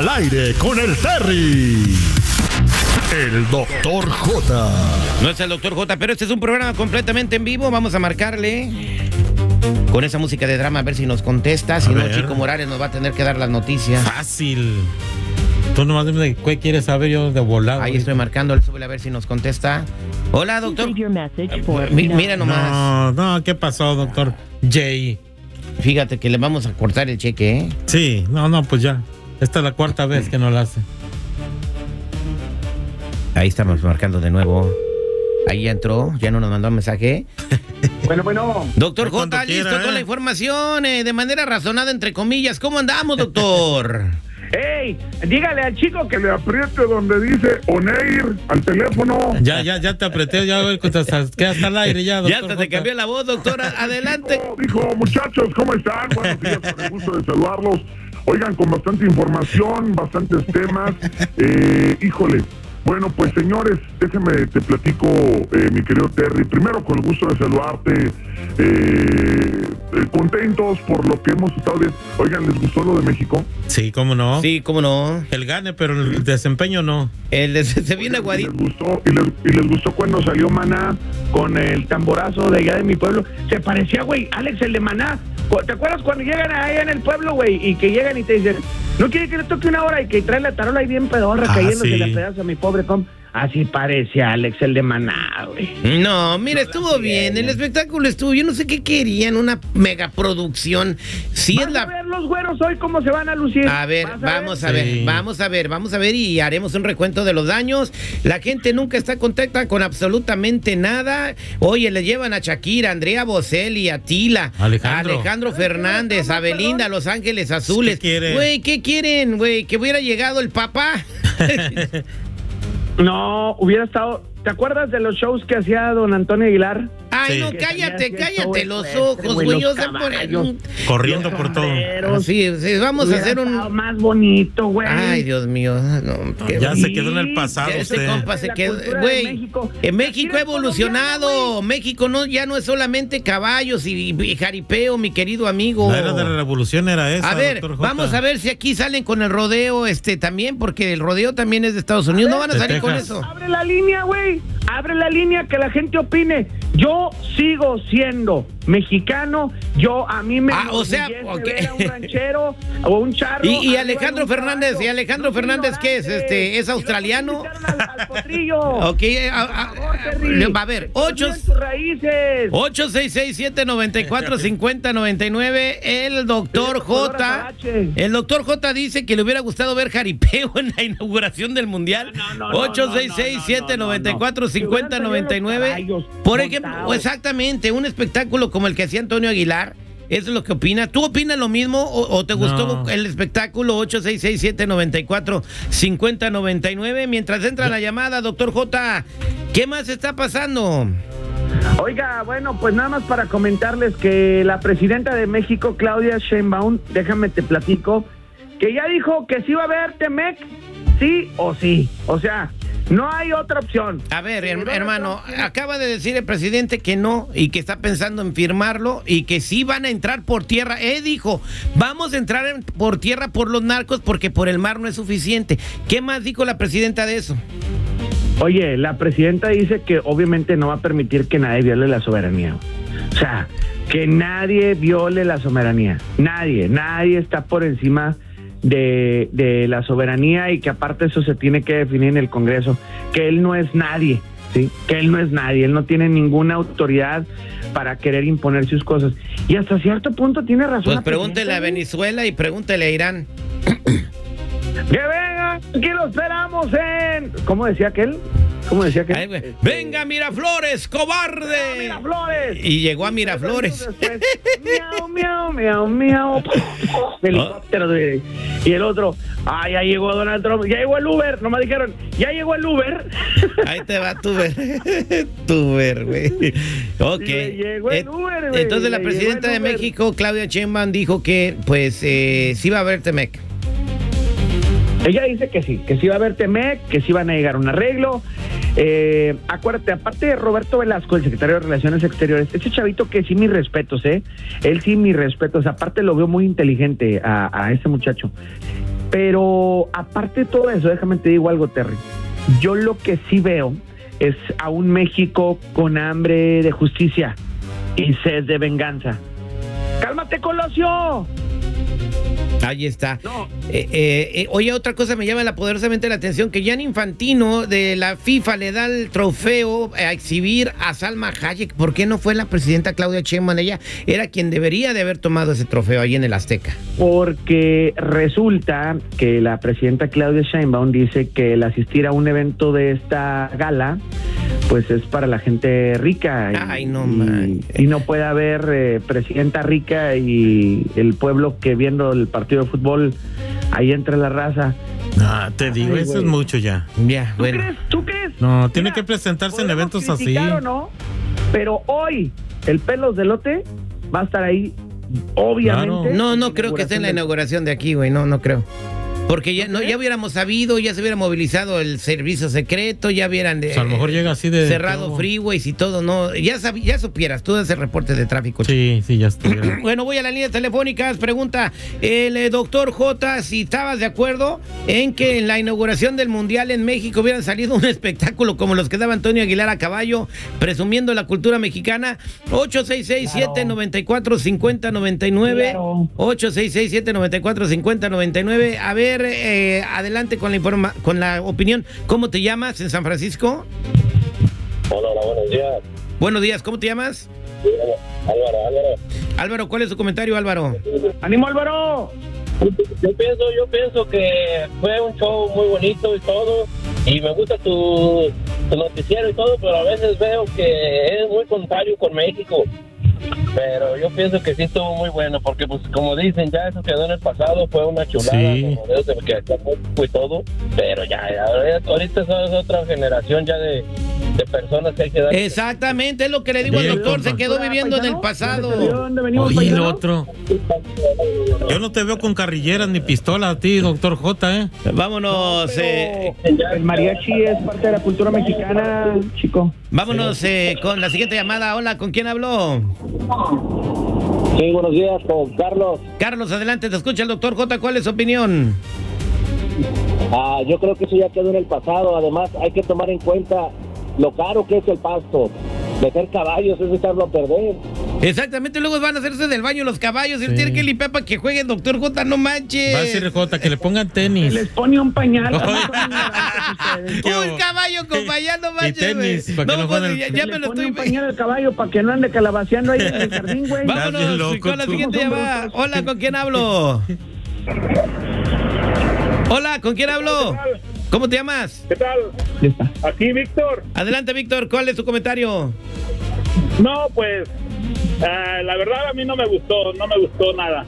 Al aire con el Terry. El Dr. J. No es el Dr. J, pero este es un programa completamente en vivo. Vamos a marcarle con esa música de drama a ver si nos contesta. Si no, Chico Morales nos va a tener que dar las noticias. Fácil. Tú nomás dime qué quieres saber, yo de volado. Ahí estoy marcándole, súbele a ver si nos contesta. Hola, doctor. Mira nomás. No, ¿qué pasó, doctor J? Fíjate que le vamos a cortar el cheque, ¿eh? Sí, pues ya. Esta es la cuarta vez que no la hace. Ahí estamos marcando de nuevo. Ahí ya entró, ya no nos mandó un mensaje. Bueno. Doctor J, listo con la información, de manera razonada, entre comillas. ¿Cómo andamos, doctor? ¡Ey! Dígale al chico que le apriete donde dice Oneir al teléfono. Ya te apreté, ya quedas al aire ya, doctor. Ya hasta te cambió la voz, doctora. Adelante. Dijo, muchachos, ¿cómo están? Buenos días, con el gusto de saludarlos. Oigan, con bastante información, bastantes temas. Híjole. Bueno, pues señores, déjenme, te platico, mi querido Terry. Primero, con el gusto de saludarte, contentos por lo que hemos estado viendo. Oigan, ¿les gustó lo de México? Sí, ¿cómo no? Sí, ¿cómo no? El gane, pero el desempeño no. Se viene aguadito. Les gustó cuando salió Maná con el tamborazo de allá de mi pueblo. Se parecía, güey, Alex, el de Maná. ¿Te acuerdas cuando llegan allá en el pueblo, güey, y que llegan y te dicen, no quiere que le toque una hora, y que trae la tarola ahí bien pedorra, cayéndose sí. la pedazo a mi pobre compa? Así parece Alex, el de Maná, güey. No, mira, estuvo bien. El espectáculo estuvo. Yo no sé qué querían, una megaproducción. Sí, ¿Vas a ver los güeros hoy cómo se van a lucir? A ver, vamos a ver y haremos un recuento de los daños. La gente nunca está contenta con absolutamente nada. Oye, le llevan a Shakira, Andrea Bocelli, a Tila, Alejandro Fernández, a Belinda, Los Ángeles Azules. Güey, ¿qué quieren, güey? ¿Que hubiera llegado el Papa? No, hubiera estado... ¿Te acuerdas de los shows que hacía don Antonio Aguilar? Ay, sí. No, cállate los ojos, güey. Yo sé por corriendo por todo. Sí, vamos a hacer un más bonito, güey. Ay, Dios mío. No, ya se quedó en el pasado. Este compa se quedó, güey. En México ha evolucionado. México ya no es solamente caballos y jaripeo, mi querido amigo. La era de la revolución era esa. A ver, vamos a ver si aquí salen con el rodeo también, porque el rodeo también es de Estados Unidos. No van a salir con eso. Abre la línea, güey. Abre la línea, que la gente opine. Yo sigo siendo mexicano. A mí me ver a un ranchero o un charro. Y Alejandro Fernández, ¿qué es? ¿Es australiano? Al potrillo. Ok, a ver, 866-794-5099. El doctor J. El doctor J dice que le hubiera gustado ver jaripeo en la inauguración del Mundial. 866-794-5099. Por ejemplo, exactamente, un espectáculo como el que hacía Antonio Aguilar. Eso es lo que opina. ¿Tú opinas lo mismo o te gustó el espectáculo? 866-794-5099. Mientras entra la llamada, doctor J, ¿qué más está pasando? Oiga, bueno, pues nada más para comentarles que la presidenta de México, Claudia Sheinbaum, déjame te platico, que ya dijo que sí va a haber Temec, sí o sí. O sea, no hay otra opción. A ver, hermano, acaba de decir el presidente que no y que está pensando en firmarlo y que sí van a entrar por tierra. Dijo, vamos a entrar por tierra por los narcos porque por el mar no es suficiente. ¿Qué más dijo la presidenta de eso? Oye, la presidenta dice que obviamente no va a permitir que nadie viole la soberanía. O sea, que nadie viole la soberanía. Nadie está por encima de la soberanía, y que aparte eso se tiene que definir en el Congreso, que él no es nadie, ¿sí? Que él no es nadie, él no tiene ninguna autoridad para querer imponer sus cosas, y hasta cierto punto tiene razón. Pues pregúntele a Venezuela y pregúntele a Irán. Que vengan, que lo esperamos en... ¿Cómo decía aquel? Ay, venga, Miraflores, cobarde. Miraflores. Y llegó a Miraflores. Miau. Helicóptero. Y el otro, ya llegó Donald Trump, ya llegó el Uber. Nomás dijeron, ya llegó el Uber. Ahí te va tu Uber, güey. Ok. Llegó el Uber, güey. Entonces la presidenta de México, Claudia Sheinbaum, dijo que pues sí va a haber Temec. Ella dice que sí va a haber Temec, que sí van a llegar a un arreglo. Acuérdate, aparte de Roberto Velasco, el secretario de Relaciones Exteriores, ese chavito que sí mis respetos, él sí mis respetos, aparte lo veo muy inteligente a ese muchacho. Pero aparte de todo eso, déjame te digo algo, Terry. Yo lo que sí veo es a un México con hambre de justicia y sed de venganza. ¡Cálmate, Colosio! Ahí está. No. Oye, otra cosa me llama poderosamente la atención, que Gianni Infantino de la FIFA le da el trofeo a exhibir a Salma Hayek. ¿Por qué no fue la presidenta Claudia Sheinbaum? Ella era quien debería de haber tomado ese trofeo ahí en el Azteca. Porque resulta que la presidenta Claudia Sheinbaum dice que el asistir a un evento de esta gala pues es para la gente rica. Ay, no man. Y no puede haber presidenta rica y el pueblo que viendo el partido de fútbol ahí entre la raza. Ah, te digo, eso es mucho ya. Ya, bueno. ¿Tú crees? No, tiene que presentarse en eventos así. O no, pero hoy el Pelos de Lote va a estar ahí, obviamente. Claro. No creo que esté en la inauguración de aquí, güey, no creo. Porque ya hubiéramos sabido, ya se hubiera movilizado el servicio secreto, ya hubieran pues a lo mejor llega así de cerrado freeways y todo, ¿no? Ya supieras, tú ese reporte de tráfico. Sí, ya estuviera. Bueno, voy a las líneas telefónicas. Pregunta el doctor J si estabas de acuerdo en que en la inauguración del Mundial en México hubieran salido un espectáculo como los que daba Antonio Aguilar a caballo, presumiendo la cultura mexicana. 866-794-5099. Claro. 866-794-5099. A ver, adelante con la opinión. ¿Cómo te llamas en San Francisco? Hola, buenos días. Buenos días, ¿cómo te llamas? Álvaro. Álvaro, ¿cuál es tu comentario, Álvaro? ¡Ánimo, Álvaro! Yo pienso que fue un show muy bonito y todo, y me gusta tu noticiero y todo, pero a veces veo que es muy contrario con México. Pero yo pienso que sí estuvo muy bueno, porque pues como dicen, ya eso quedó en el pasado, fue una chulada, sí. Como de que está muy y todo, pero ya ahorita es otra generación ya de personas que hay que dar. Exactamente, es lo que le digo al doctor, se quedó viviendo en el pasado. Oye, el otro. Yo no te veo con carrilleras ni pistola a ti, doctor J, ¿eh? Vámonos. El mariachi es parte de la cultura mexicana, chico. Vámonos con la siguiente llamada. Hola, ¿con quién habló? Sí, buenos días, con Carlos. Carlos, adelante, te escucha el doctor J. ¿Cuál es su opinión? Yo creo que eso ya quedó en el pasado. Además, hay que tomar en cuenta lo caro que es el pasto. Meter caballos es echarlo a perder. Exactamente, luego van a hacerse del baño los caballos. Él tiene que limpiar para que juegue el doctor J, no manches. Va a decir J, que le pongan tenis. Les pone un pañal. Un caballo con pañal, no manches. Y tenis, para que no pues, jueguen. ya me lo estoy... un pañal al caballo para que no ande calabaceando ahí en el jardín, güey. Vámonos con la siguiente llamada. Hola, ¿con quién hablo? Hola, ¿con quién hablo? ¿Cómo te llamas? ¿Qué tal? Aquí Víctor. Adelante, Víctor, ¿cuál es tu comentario? No, pues la verdad a mí no me gustó nada.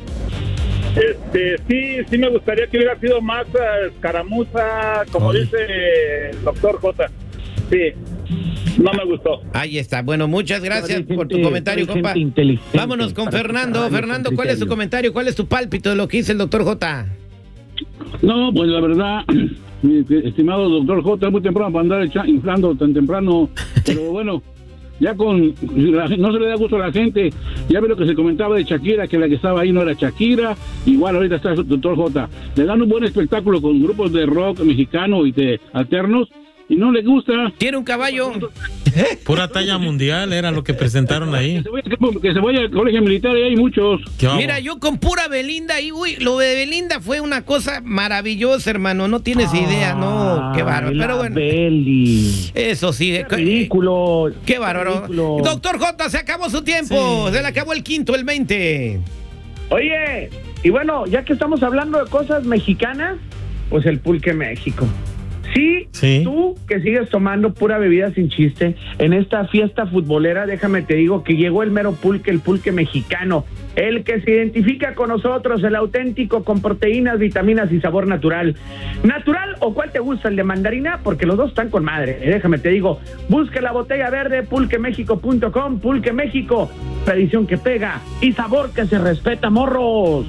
Sí me gustaría que hubiera sido más escaramuza, como dice el doctor J. Sí, no me gustó. Ahí está. Bueno, muchas gracias por tu comentario, compa. Vámonos con Fernando. Fernando, ¿cuál es tu comentario? ¿Cuál es tu pálpito de lo que dice el doctor J? No, pues la verdad, mi estimado doctor J, es muy temprano para andar inflando tan temprano, pero bueno, ya no se le da gusto a la gente. Ya ve lo que se comentaba de Shakira, que la que estaba ahí no era Shakira. Igual ahorita está el doctor J. Le dan un buen espectáculo con grupos de rock mexicano y de alternos, y no le gusta. Tiene un caballo. Pura talla mundial era lo que presentaron ahí. Que se vaya al colegio militar, y hay muchos. Mira, yo con pura Belinda y lo de Belinda fue una cosa maravillosa, hermano. No tienes idea, no, qué bárbaro. Pero bueno, Beli. eso sí, Ridículo. Qué bárbaro. Ridículo. Doctor J, se acabó su tiempo. Se le acabó el quinto, el 20. Oye, y bueno, ya que estamos hablando de cosas mexicanas, pues el Pulque México. Sí, tú que sigues tomando pura bebida sin chiste, en esta fiesta futbolera, déjame te digo que llegó el mero pulque, el pulque mexicano, el que se identifica con nosotros, el auténtico, con proteínas, vitaminas y sabor natural. ¿Natural o cuál te gusta, el de mandarina? Porque los dos están con madre, déjame te digo, busca la botella verde, pulquemexico.com, Pulque México, tradición que pega y sabor que se respeta, morros.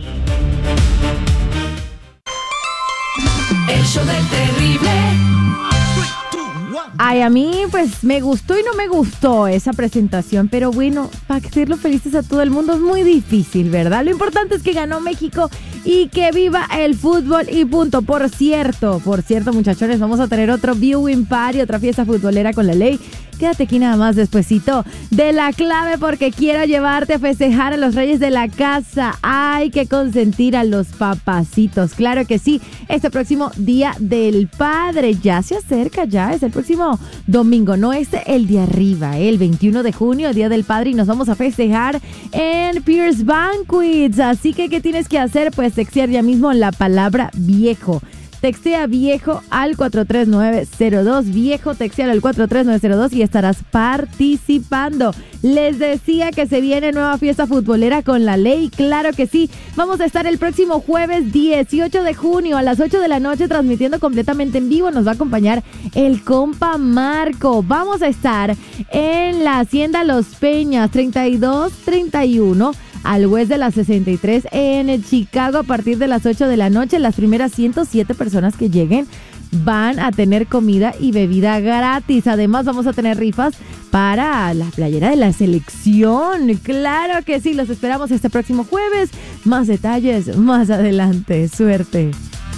El show del terrible. Ay, a mí pues me gustó y no me gustó esa presentación, pero bueno, para hacerlo felices a todo el mundo es muy difícil, ¿verdad? Lo importante es que ganó México y que viva el fútbol y punto. Por cierto, muchachones, vamos a tener otro viewing party, otra fiesta futbolera con la ley. Quédate aquí nada más despuesito de la clave porque quiero llevarte a festejar a los reyes de la casa. Hay que consentir a los papacitos, claro que sí. Este próximo Día del Padre ya se acerca, ya es el próximo domingo, no es el de arriba, el 21 de junio, Día del Padre, y nos vamos a festejar en Pierce Banquets. Así que, ¿qué tienes que hacer? Pues textear ya mismo la palabra viejo. Textea viejo al 43902, viejo, textea al 43902 y estarás participando. Les decía que se viene nueva fiesta futbolera con la ley, claro que sí. Vamos a estar el próximo jueves 18 de junio a las 8 de la noche transmitiendo completamente en vivo. Nos va a acompañar el compa Marco. Vamos a estar en la Hacienda Los Peñas, 3231. al West de la 63 en Chicago a partir de las 8 de la noche. Las primeras 107 personas que lleguen van a tener comida y bebida gratis. Además, vamos a tener rifas para la playera de la selección. Claro que sí, los esperamos este próximo jueves. Más detalles más adelante. Suerte.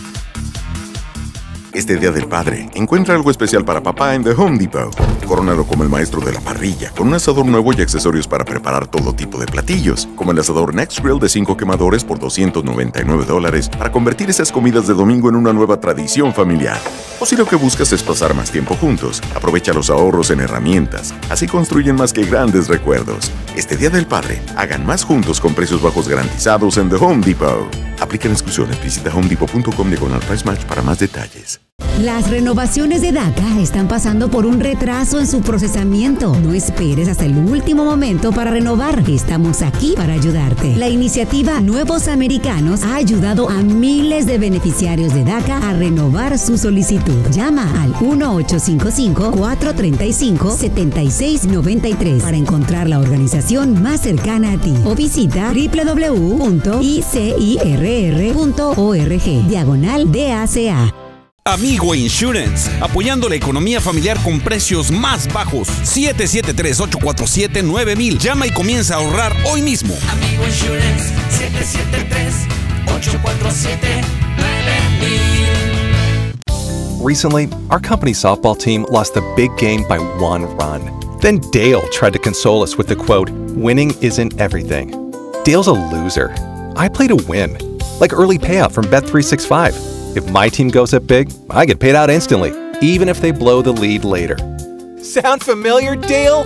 Este Día del Padre, encuentra algo especial para papá en The Home Depot. Corónalo como el maestro de la parrilla, con un asador nuevo y accesorios para preparar todo tipo de platillos, como el asador Next Grill de 5 quemadores por $299 para convertir esas comidas de domingo en una nueva tradición familiar. O si lo que buscas es pasar más tiempo juntos, aprovecha los ahorros en herramientas. Así construyen más que grandes recuerdos. Este Día del Padre, hagan más juntos con precios bajos garantizados en The Home Depot. Aplican exclusiones. Visita homedepot.com/price match para más detalles. Las renovaciones de DACA están pasando por un retraso en su procesamiento. No esperes hasta el último momento para renovar. Estamos aquí para ayudarte. La iniciativa Nuevos Americanos ha ayudado a miles de beneficiarios de DACA a renovar su solicitud. Llama al 1-855-435-7693 para encontrar la organización más cercana a ti. O visita www.icirr.org/DACA. Amigo Insurance, apoyando la economía familiar con precios más bajos. 773-847-9000. Llama y comienza a ahorrar hoy mismo. Amigo Insurance, 773-847-9000. Recently, our company's softball team lost the big game by 1 run. Then Dale tried to console us with the quote, "Winning isn't everything." Dale's a loser. I play to win, like early payout from Bet365. If my team goes up big, I get paid out instantly, even if they blow the lead later. Sound familiar, Dale?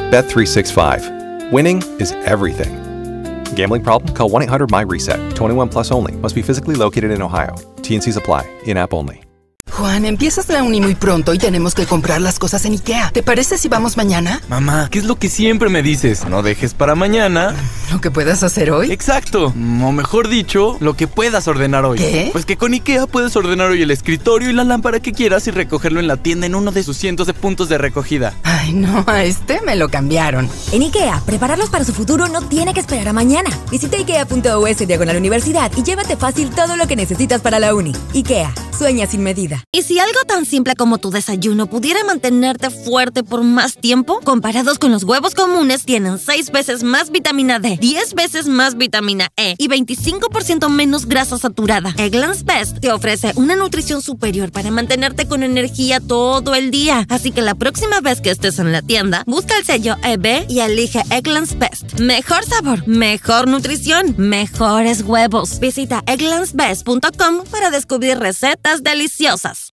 Bet365. Winning is everything. Gambling problem? Call 1-800-MY-RESET. 21 plus only. Must be physically located in Ohio. T&Cs apply. In-app only. Juan, empiezas la uni muy pronto y tenemos que comprar las cosas en IKEA. ¿Te parece si vamos mañana? Mamá, ¿qué es lo que siempre me dices? No dejes para mañana ¿lo que puedas hacer hoy? Exacto, o mejor dicho, lo que puedas ordenar hoy. ¿Qué? Pues que con IKEA puedes ordenar hoy el escritorio y la lámpara que quieras y recogerlo en la tienda en uno de sus cientos de puntos de recogida. Ay, no, a este me lo cambiaron. En IKEA, prepararlos para su futuro no tiene que esperar a mañana. Visita ikea.us/universidad y llévate fácil todo lo que necesitas para la uni. IKEA, sueña sin medida. ¿Y si algo tan simple como tu desayuno pudiera mantenerte fuerte por más tiempo? Comparados con los huevos comunes, tienen 6 veces más vitamina D, 10 veces más vitamina E y 25% menos grasa saturada. Eggland's Best te ofrece una nutrición superior para mantenerte con energía todo el día. Así que la próxima vez que estés en la tienda, busca el sello EB y elige Eggland's Best. Mejor sabor, mejor nutrición, mejores huevos. Visita egglandsbest.com para descubrir recetas deliciosas.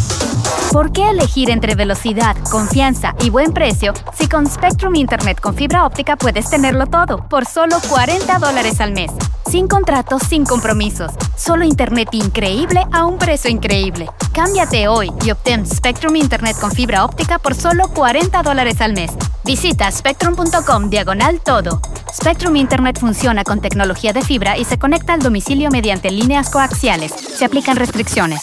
¿Por qué elegir entre velocidad, confianza y buen precio si con Spectrum Internet con fibra óptica puedes tenerlo todo por solo $40 al mes? Sin contratos, sin compromisos. Solo internet increíble a un precio increíble. Cámbiate hoy y obtén Spectrum Internet con fibra óptica por solo $40 al mes. Visita spectrum.com/todo. Spectrum Internet funciona con tecnología de fibra y se conecta al domicilio mediante líneas coaxiales. Se aplican restricciones.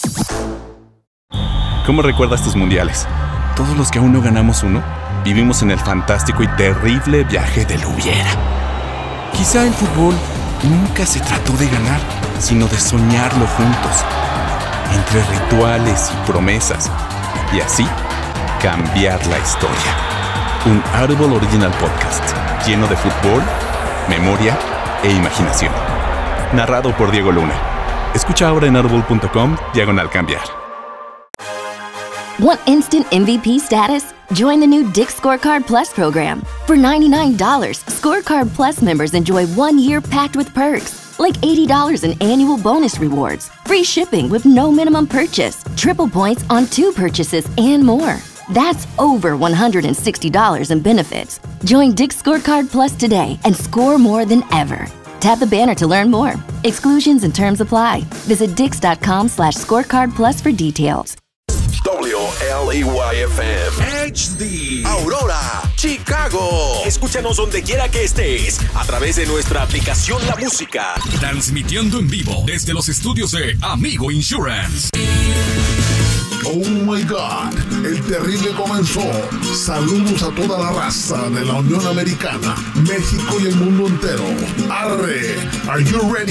¿Cómo recuerdas tus mundiales? Todos los que aún no ganamos uno, vivimos en el fantástico y terrible viaje del hubiera. Quizá el fútbol nunca se trató de ganar, sino de soñarlo juntos, entre rituales y promesas. Y así, cambiar la historia. Un Audible Original Podcast lleno de fútbol, memoria e imaginación. Narrado por Diego Luna. Escucha ahora en audible.com/cambiar. Want instant MVP status? Join the new Dick's Scorecard Plus program. For $99, Scorecard Plus members enjoy 1 year packed with perks, like $80 in annual bonus rewards, free shipping with no minimum purchase, triple points on 2 purchases, and more. That's over $160 in benefits. Join Dick's Scorecard Plus today and score more than ever. Tap the banner to learn more. Exclusions and terms apply. Visit dix.com/scorecard plus for details. WLEY-FM HD Aurora, Chicago. Escúchanos donde quiera que estés a través de nuestra aplicación La Música. Transmitiendo en vivo desde los estudios de Amigo Insurance. Oh my God, el terrible comenzó. Saludos a toda la raza de la Unión Americana, México y el mundo entero. Arre, are you ready?